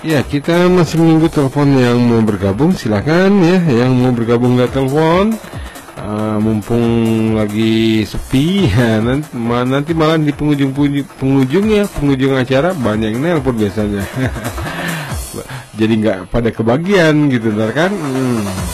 Ya, kita masih menunggu telepon yang mau bergabung. Silakan ya, yang mau bergabung nggak telepon. Mumpung lagi sepi ya, nanti malah di penghujung acara banyak yang nelpon biasanya. Jadi nggak pada kebagian gitu, kan?